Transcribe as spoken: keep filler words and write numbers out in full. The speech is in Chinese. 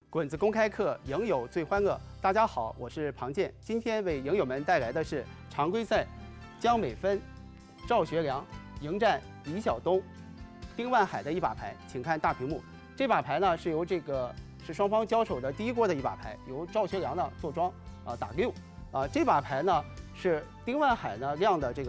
滚子公开课，赢友最欢乐。大家好，我是庞健，今天为赢友们带来的是常规赛江美芬、赵学良迎战李晓东、丁万海的一把牌，请看大屏幕。这把牌呢是由这个是双方交手的第一锅的一把牌，由赵学良呢坐庄啊打六啊。这把牌呢是丁万海呢亮的这个。